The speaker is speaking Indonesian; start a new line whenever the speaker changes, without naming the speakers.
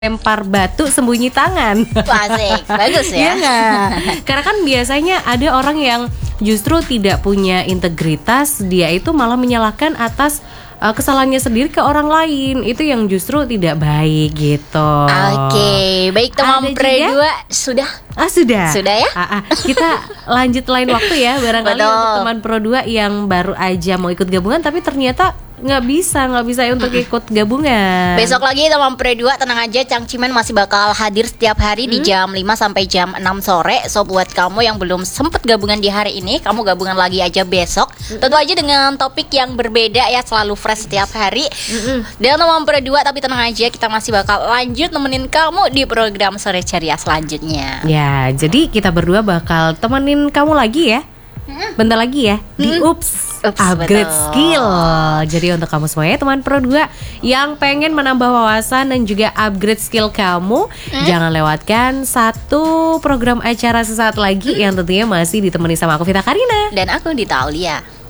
lempar batu sembunyi tangan.
Asik, bagus ya.
Iya nggak? Karena kan biasanya ada orang yang justru tidak punya integritas, dia itu malah menyalahkan atas kesalahannya sendiri ke orang lain. Itu yang justru tidak baik gitu.
Oke, baik teman Pre2 sudah.
Sudah.
Sudah ya?
Kita lanjut lain waktu ya, barangkali
Betul.
untuk teman Pro2 yang baru aja mau ikut gabungan tapi ternyata nggak bisa untuk ikut gabungan.
Besok lagi teman Pre2, tenang aja, Cang Cimen masih bakal hadir setiap hari di jam 5 sampai jam 6 sore. So buat kamu yang belum sempet gabungan di hari ini, kamu gabungan lagi aja besok. Tentu aja dengan topik yang berbeda ya, selalu fresh setiap hari. Dan teman Pre2, tapi tenang aja, kita masih bakal lanjut nemenin kamu di program Sore Ceria selanjutnya.
Ya, jadi kita berdua bakal temenin kamu lagi ya. Bentar lagi ya di Ups Upgrade
betul.
Skill. Jadi untuk kamu semuanya teman Pro2 yang pengen menambah wawasan dan juga upgrade skill kamu, jangan lewatkan satu program acara sesaat lagi yang tentunya masih ditemani sama aku Vita Karina
Dan aku Dita Aulia.